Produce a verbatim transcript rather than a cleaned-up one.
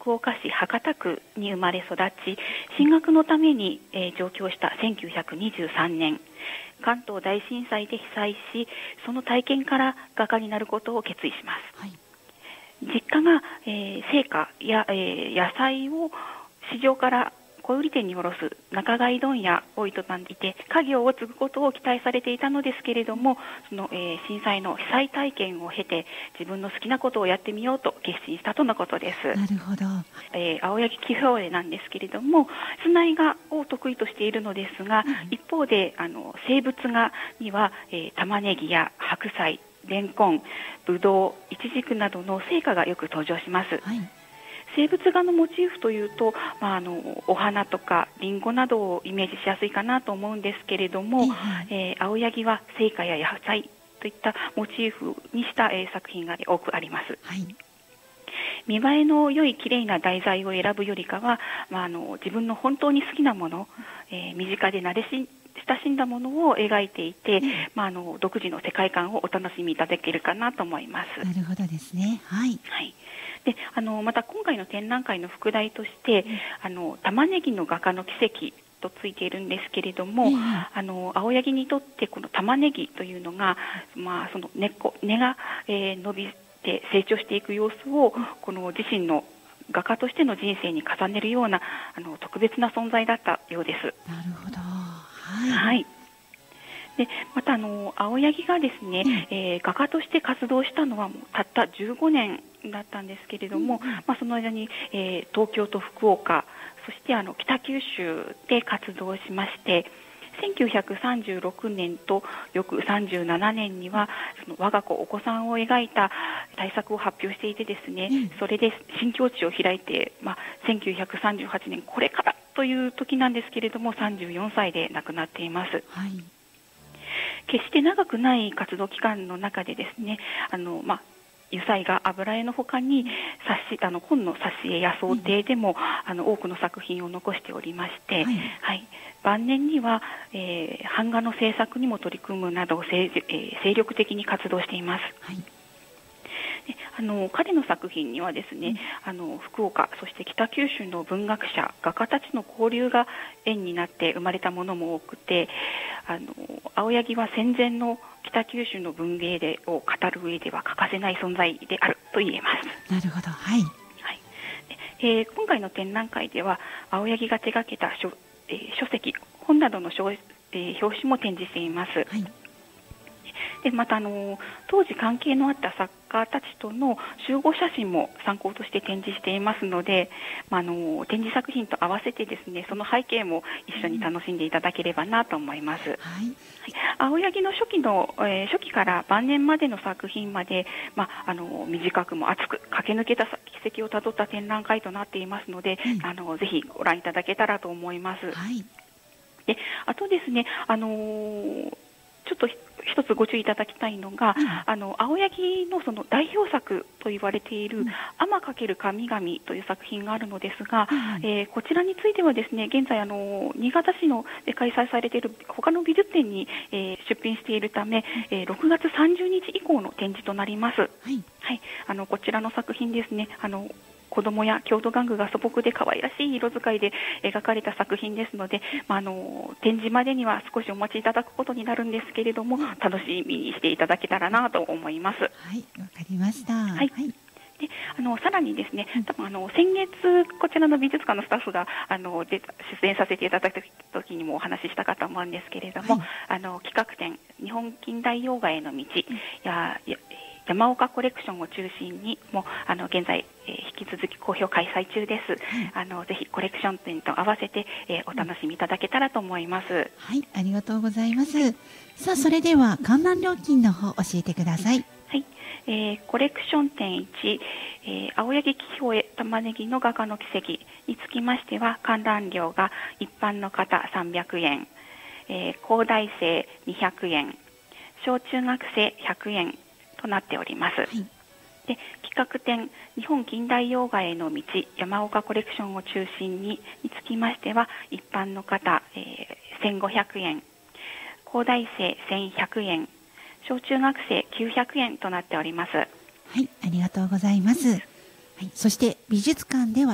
福岡市博多区に生まれ育ち、進学のために、えー、上京したせんきゅうひゃくにじゅうさんねん、関東大震災で被災し、その体験から画家になることを決意します。はい、実家が、えー、青果や、えー、野菜を市場から小売店に卸す仲買問屋を営んでいて、家業を継ぐことを期待されていたのですけれども、その、えー、震災の被災体験を経て、自分の好きなことをやってみようと決心したとのことです。 なるほど。 えー、青柳紀兵衛なんですけれども、室内画を得意としているのですが、うん、一方であの生物画には、えー、玉ねぎや白菜、レンコン、ブドウ、イチジクなどの成果がよく登場します。はい、生物画のモチーフというと、まあ、あのお花とかリンゴなどをイメージしやすいかなと思うんですけれども、えーえー、青柳は成果や野菜といったモチーフにした、えー、作品が多くあります。はい、見栄えの良い綺麗な題材を選ぶよりかは、まあ、あの自分の本当に好きなもの、えー、身近で慣れし親しんだものを描いていて、うん、まあ、あの独自の世界観をお楽しみいただけるかなと思います。 なるほどですね。はい、 はい、であのまた今回の展覧会の副題として、うん、あの玉ねぎの画家の奇跡とついているんですけれども、うん、あの青柳にとってこの玉ねぎというのが、まあ、その根っこ根が、えー、伸びて成長していく様子を、この自身の画家としての人生に重ねるようなあの特別な存在だったようです。 なるほど。はい、 はい、でまたあの青柳がですね、うん、えー、画家として活動したのはもうたったじゅうごねんだったんですけれども、うん、まあ、その間に、えー、東京と福岡、そしてあの北九州で活動しまして、せんきゅうひゃくさんじゅうろくねんと翌さんじゅうななねんにはその我が子お子さんを描いた大作を発表していてですね、うん、それで新境地を開いて、まあ、せんきゅうひゃくさんじゅうはちねんこれからという時なんですけれども、さんじゅうよんさいで亡くなっています。はい、決して長くない活動期間の中でですね、あの、まあ、油彩画、油絵の他に冊子あの本の挿絵や装丁でも、うん、あの多くの作品を残しておりまして、はいはい、晩年には、えー、版画の制作にも取り組むなど精、えー、精力的に活動しています。はい、あの彼の作品にはですね、うん、あの福岡そして北九州の文学者画家たちの交流が縁になって生まれたものも多くて、あの青柳は戦前の北九州の文芸でを語る上では欠かせない存在であると言えます。 なるほど。はい、 はい、えー、今回の展覧会では青柳が手掛けた書、えー、書籍本などの書、えー、表紙も展示しています。はい、でまたあの当時関係のあった作家たちとの集合写真も参考として展示していますので、まあ、あの展示作品と合わせてですね、その背景も一緒に楽しんでいただければなと思います。はい、青柳の初期の、えー、初期から晩年までの作品まで、まあ、あの短くも熱く駆け抜けた軌跡をたどった展覧会となっていますので、うん、あのぜひご覧いただけたらと思います。はい、であとですね、あのー、ちょっと一つご注意いただきたいのが、うん、あの青柳 の, その代表作と言われている「天×神々」という作品があるのですが、うん、えー、こちらについてはですね、現在あの新潟市ので開催されている他の美術展に、えー、出品しているため、えー、ろくがつさんじゅうにち以降の展示となります。はい、はい、あのこちらの作品ですね、あの子供や郷土玩具が素朴で可愛らしい色使いで描かれた作品ですので、まあ、あの展示までには少しお待ちいただくことになるんですけれども、楽しみにしていただけたらなと思います。はい、わかりました。はい、はい、 であのさらにですね、多分あの先月こちらの美術館のスタッフがあので出演させていただいた時にもお話ししたかと思うんですけれども、はい、あの企画展日本近代洋画への道や、や山岡コレクションを中心にもあの現在、えー、引き続き好評開催中です。はい、あのぜひコレクション展と合わせて、えー、お楽しみいただけたらと思います。 はい、ありがとうございます。さあ、それでは観覧料金の方教えてください。 はい、えー、コレクション展いち、えー、青柳紀兵衛玉ねぎの画家の奇跡につきましては、観覧料が一般の方さんびゃくえん、えー、高大生にひゃくえん、小中学生ひゃくえんとなっております。はい、で企画展日本近代洋画への道山岡コレクションを中心ににつきましては、一般の方、えー、せんごひゃくえん、高大生せんひゃくえん、小中学生きゅうひゃくえんとなっております。はい、ありがとうございます。はい、そして美術館では